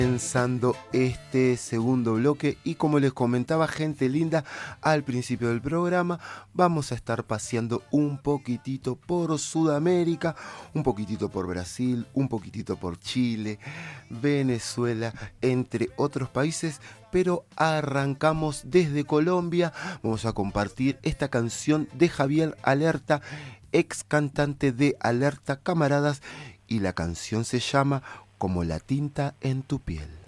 Comenzando este segundo bloque y como les comentaba, gente linda, al principio del programa vamos a estar paseando un poquitito por Sudamérica, un poquitito por Brasil, un poquitito por Chile, Venezuela, entre otros países, pero arrancamos desde Colombia. Vamos a compartir esta canción de Javier Alerta, ex cantante de Alerta Camaradas, y la canción se llama Como la tinta en tu piel.